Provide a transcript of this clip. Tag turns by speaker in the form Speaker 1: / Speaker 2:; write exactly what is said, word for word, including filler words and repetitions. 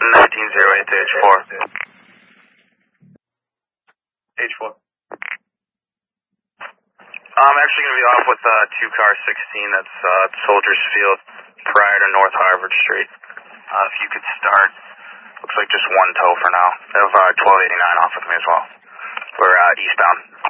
Speaker 1: nineteen oh eight to H four.
Speaker 2: H four.
Speaker 1: I'm actually going to be off with uh, two car sixteen, that's uh, Soldiers Field, prior to North Harvard Street. Uh, if you could start, looks like just one tow for now. They have uh, twelve eighty-nine off with me as well. We're uh, eastbound.